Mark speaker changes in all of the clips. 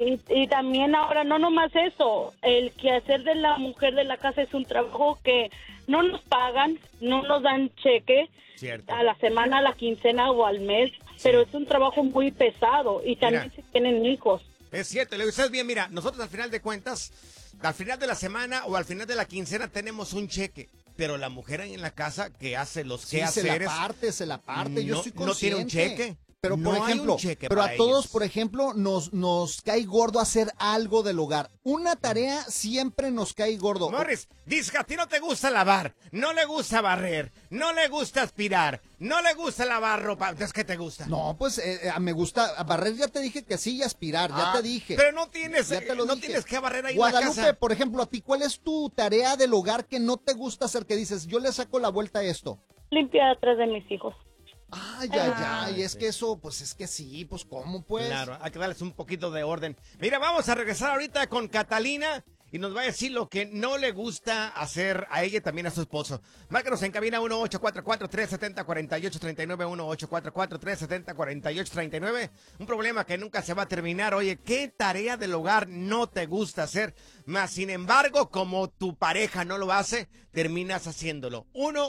Speaker 1: y también ahora no nomás eso, el quehacer de la mujer de la casa es un trabajo que no nos pagan, no nos dan cheque.
Speaker 2: Cierto.
Speaker 1: A la semana, a la quincena o al mes, pero es un trabajo muy pesado y también si tienen hijos.
Speaker 2: Es cierto, le dices bien, mira, nosotros al final de cuentas, al final de la semana o al final de la quincena tenemos un cheque, pero la mujer ahí en la casa que hace los quehaceres
Speaker 3: se la parte, yo soy consciente.
Speaker 2: No tiene un cheque.
Speaker 3: Pero por
Speaker 2: No hay
Speaker 3: ejemplo,
Speaker 2: un cheque
Speaker 3: pero
Speaker 2: para
Speaker 3: a todos,
Speaker 2: ellos.
Speaker 3: por ejemplo, nos cae gordo hacer algo del hogar. Una tarea siempre nos cae gordo.
Speaker 2: Morris, dice que a ti no te gusta lavar, no le gusta barrer, no le gusta aspirar, no le gusta lavar ropa. Entonces, ¿qué te gusta?
Speaker 3: No, pues me gusta barrer, ya te dije que sí, y aspirar, ya te dije.
Speaker 2: Pero no tienes,
Speaker 3: Ya te lo
Speaker 2: no
Speaker 3: dije.
Speaker 2: tienes que barrer ahí
Speaker 3: Guadalupe,
Speaker 2: en la casa.
Speaker 3: por ejemplo, a ti, ¿cuál es tu tarea del hogar que no te gusta hacer? Que dices, yo le saco la vuelta a esto.
Speaker 1: Limpiar atrás de mis hijos.
Speaker 3: Ay, ay, ay, es que eso, pues es que sí, pues ¿cómo pues?
Speaker 2: Claro, hay que darles un poquito de orden. Mira, vamos a regresar ahorita con Catalina y nos va a decir lo que no le gusta hacer a ella y también a su esposo. Márcanos en cabina 1-844-370-4839, 1-844-370-4839. Un problema que nunca se va a terminar. Oye, ¿qué tarea del hogar no te gusta hacer? Más sin embargo, como tu pareja no lo hace, terminas haciéndolo.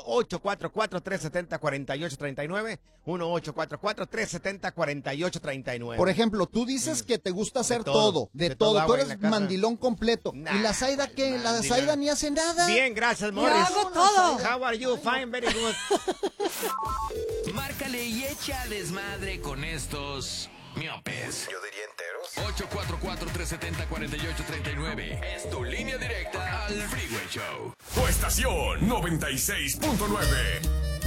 Speaker 2: 1-844-370-4839, 1-844-370-4839.
Speaker 3: Por ejemplo, tú dices que te gusta hacer
Speaker 2: todo,
Speaker 3: de
Speaker 2: de
Speaker 3: todo.
Speaker 2: todo
Speaker 3: Tú
Speaker 2: hago en
Speaker 3: eres
Speaker 2: la casa.
Speaker 3: mandilón completo.
Speaker 2: Nah,
Speaker 3: ¿Y la Zaida qué? La
Speaker 2: mandilón.
Speaker 3: Zaida ni hace nada.
Speaker 2: Bien, gracias,
Speaker 4: Yo
Speaker 2: Morris.
Speaker 4: hago todo.
Speaker 2: How are you? Fine, very good.
Speaker 5: Márcale y echa desmadre con estos miopes.
Speaker 6: Yo diría enteros.
Speaker 5: 844-370-4839. Es tu línea directa al Freeway Show.
Speaker 6: Tu estación 96.9.